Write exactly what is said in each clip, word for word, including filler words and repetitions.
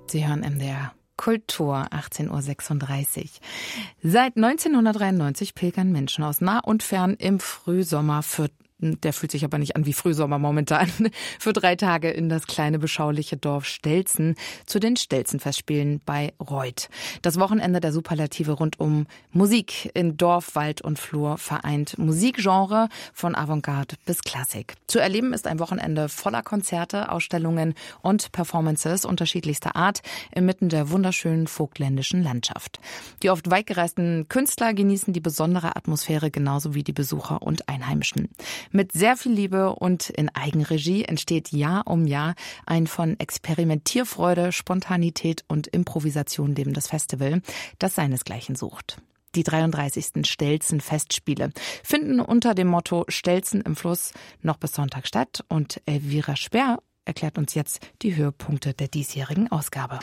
Sie hören M D R Kultur, achtzehn Uhr sechsunddreißig. Seit neunzehnhundertdreiundneunzig pilgern Menschen aus nah und fern im Frühsommer für Der fühlt sich aber nicht an wie Frühsommer momentan. Für drei Tage in das kleine, beschauliche Dorf Stelzen zu den Stelzenfestspielen bei Reuth. Das Wochenende der Superlative rund um Musik in Dorf, Wald und Flur vereint Musikgenre von Avantgarde bis Klassik. Zu erleben ist ein Wochenende voller Konzerte, Ausstellungen und Performances unterschiedlichster Art inmitten der wunderschönen vogtländischen Landschaft. Die oft weitgereisten Künstler genießen die besondere Atmosphäre genauso wie die Besucher und Einheimischen. Mit sehr viel Liebe und in Eigenregie entsteht Jahr um Jahr ein von Experimentierfreude, Spontanität und Improvisation lebendes Festival, das seinesgleichen sucht. Die dreiunddreißigsten Stelzen-Festspiele finden unter dem Motto Stelzen im Fluss noch bis Sonntag statt und Elvira Speer erklärt uns jetzt die Höhepunkte der diesjährigen Ausgabe.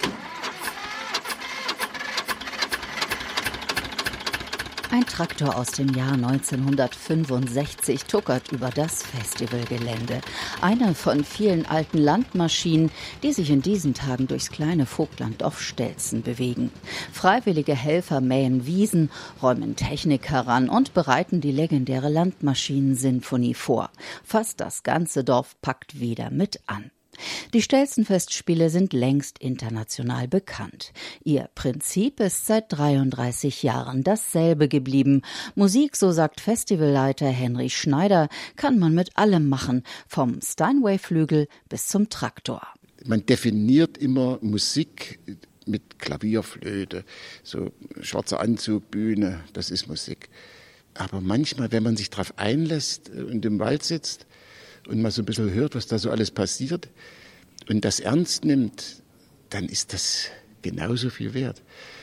Ein Traktor aus dem Jahr neunzehnhundertfünfundsechzig tuckert über das Festivalgelände. Eine von vielen alten Landmaschinen, die sich in diesen Tagen durchs kleine Vogtlanddorf Stelzen bewegen. Freiwillige Helfer mähen Wiesen, räumen Technik heran und bereiten die legendäre Landmaschinen-Sinfonie vor. Fast das ganze Dorf packt wieder mit an. Die Stelzenfestspiele sind längst international bekannt. Ihr Prinzip ist seit dreiunddreißig Jahren dasselbe geblieben. Musik, so sagt Festivalleiter Henry Schneider, kann man mit allem machen, vom Steinway-Flügel bis zum Traktor. Man definiert immer Musik mit Klavier, Flöte, so schwarzer Anzug, Bühne, das ist Musik. Aber manchmal, wenn man sich darauf einlässt und im Wald sitzt, und mal so ein bisschen hört, was da so alles passiert und das ernst nimmt, dann ist das genauso viel wert.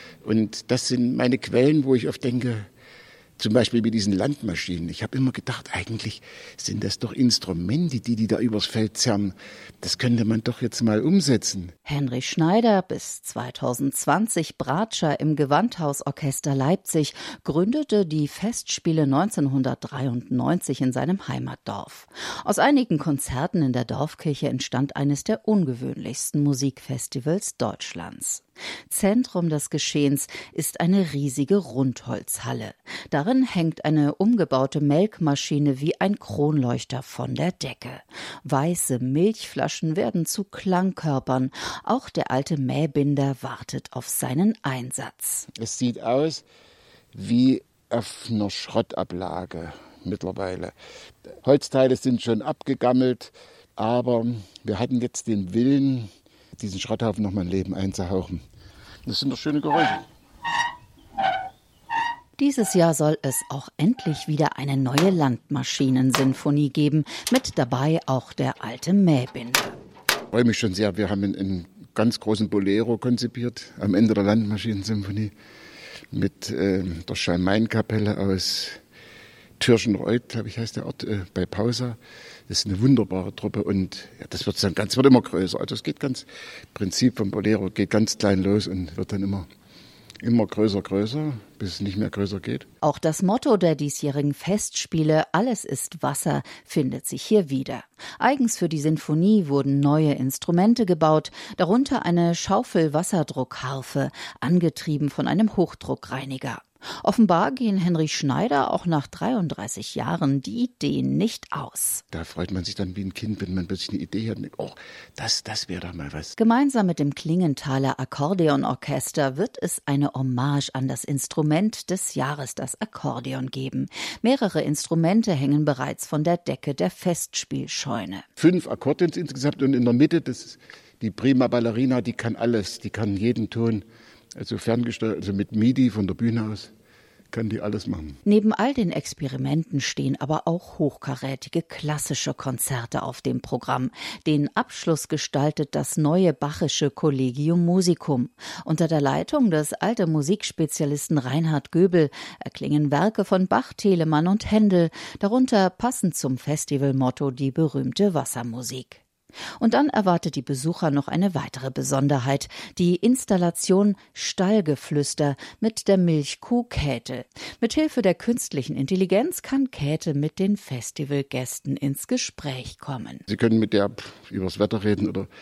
Und das sind meine Quellen, wo ich oft denke, zum Beispiel mit diesen Landmaschinen. Ich habe immer gedacht, eigentlich sind das doch Instrumente, die die da übers Feld zerren. Das könnte man doch jetzt mal umsetzen. Henry Schneider, bis zweitausendzwanzig Bratscher im Gewandhausorchester Leipzig, gründete die Festspiele neunzehnhundertdreiundneunzig in seinem Heimatdorf. Aus einigen Konzerten in der Dorfkirche entstand eines der ungewöhnlichsten Musikfestivals Deutschlands. Zentrum des Geschehens ist eine riesige Rundholzhalle. Darin hängt eine umgebaute Melkmaschine wie ein Kronleuchter von der Decke. Weiße Milchflaschen werden zu Klangkörpern. Auch der alte Mähbinder wartet auf seinen Einsatz. Es sieht aus wie auf einer Schrottablage mittlerweile. Holzteile sind schon abgegammelt, aber wir hatten jetzt den Willen, diesen Schrotthaufen noch mal ein Leben einzuhauchen. Das sind doch schöne Geräusche. Dieses Jahr soll es auch endlich wieder eine neue Landmaschinen-Sinfonie geben, mit dabei auch der alte Mähbinder. Ich freue mich schon sehr. Wir haben einen, einen ganz großen Bolero konzipiert am Ende der Landmaschinen-Sinfonie mit äh, der Schalmein-Kapelle aus Türchenreuth, glaube ich, heißt der Ort, äh, bei Pausa. Das ist eine wunderbare Truppe und ja, das wird dann ganz, wird immer größer. Also es geht ganz, Prinzip vom Bolero geht ganz klein los und wird dann immer, immer größer, größer, bis es nicht mehr größer geht. Auch das Motto der diesjährigen Festspiele, alles ist Wasser, findet sich hier wieder. Eigens für die Sinfonie wurden neue Instrumente gebaut, darunter eine Schaufel-Wasserdruckharfe, angetrieben von einem Hochdruckreiniger. Offenbar gehen Henry Schneider auch nach dreiunddreißig Jahren die Ideen nicht aus. Da freut man sich dann wie ein Kind, wenn man plötzlich eine Idee hat und denkt, oh, das, das wäre doch mal was. Gemeinsam mit dem Klingenthaler Akkordeonorchester wird es eine Hommage an das Instrument des Jahres, das Akkordeon, geben. Mehrere Instrumente hängen bereits von der Decke der Festspielscheune. Fünf Akkordeons insgesamt und in der Mitte, das ist die Prima Ballerina, die kann alles, die kann jeden Ton. Also ferngesteuert, also mit MIDI von der Bühne aus, kann die alles machen. Neben all den Experimenten stehen aber auch hochkarätige klassische Konzerte auf dem Programm. Den Abschluss gestaltet das neue Bachische Collegium Musicum. Unter der Leitung des alten Musikspezialisten Reinhard Göbel erklingen Werke von Bach, Telemann und Händel, darunter passend zum Festivalmotto die berühmte Wassermusik. Und dann erwartet die Besucher noch eine weitere Besonderheit, die Installation Stallgeflüster mit der Milchkuh Käthe. Mithilfe der künstlichen Intelligenz kann Käthe mit den Festivalgästen ins Gespräch kommen. Sie können mit der über das Wetter reden oder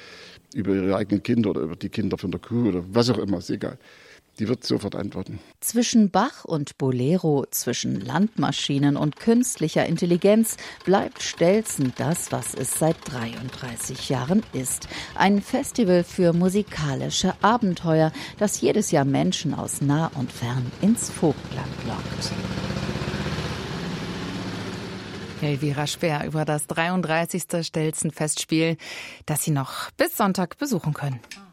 über ihre eigenen Kinder oder über die Kinder von der Kuh oder was auch immer, ist egal. Die wird sofort antworten. Zwischen Bach und Bolero, zwischen Landmaschinen und künstlicher Intelligenz bleibt Stelzen das, was es seit dreiunddreißig Jahren ist. Ein Festival für musikalische Abenteuer, das jedes Jahr Menschen aus nah und fern ins Vogtland lockt. Elvira Speer über das dreiunddreißigste Stelzen-Festspiel, das Sie noch bis Sonntag besuchen können.